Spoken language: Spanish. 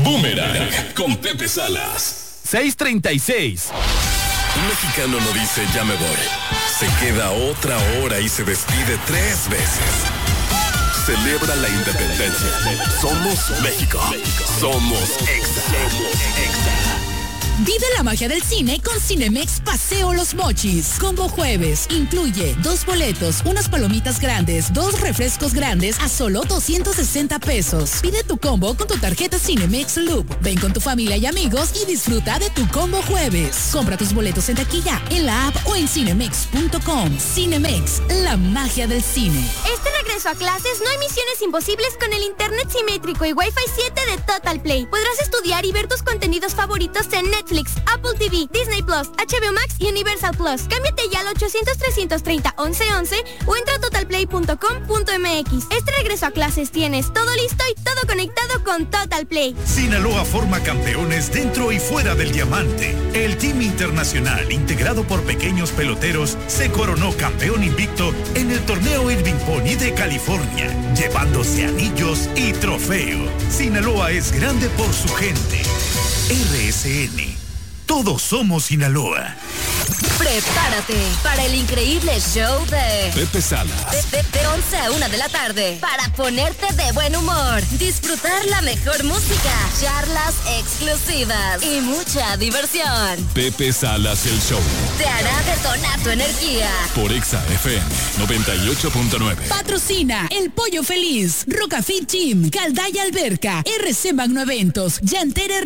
Boomerang con Pepe Salas. 6:36. Un mexicano no dice ya me voy. Se queda otra hora y se despide 3 veces. Celebra la independencia. Somos México. Somos Exa. Vive la magia del cine con Cinemex Paseo Los Mochis. Combo jueves. Incluye 2 boletos, unas palomitas grandes, 2 refrescos grandes a solo 260 pesos. Pide tu combo con tu tarjeta Cinemex Loop. Ven con tu familia y amigos y disfruta de tu combo jueves. Compra tus boletos en taquilla, en la app o en cinemex.com. Cinemex, la magia del cine. Este regreso a clases no hay misiones imposibles con el internet simétrico y Wi-Fi 7 de Total Play. Podrás estudiar y ver tus contenidos favoritos en Netflix, Apple TV, Disney Plus, HBO Max y Universal Plus. Cámbiate ya al 800-330-1111 o entra a totalplay.com.mx. Este regreso a clases tienes todo listo y todo conectado con Total Play. Sinaloa forma campeones dentro y fuera del diamante. El Team Internacional, integrado por pequeños peloteros, se coronó campeón invicto en el torneo Irving Pony de California, llevándose anillos y trofeo. Sinaloa es grande por su gente. RSN. Todos somos Sinaloa. Prepárate para el increíble show de Pepe Salas. De 11 a 1 de la tarde. Para ponerte de buen humor, disfrutar la mejor música, charlas exclusivas y mucha diversión. Pepe Salas el show. Te hará detonar tu energía. Por Exa FM 98.9. Patrocina El Pollo Feliz, Rocafit Gym, Caldaya Alberca, RC Magno Eventos, Llantera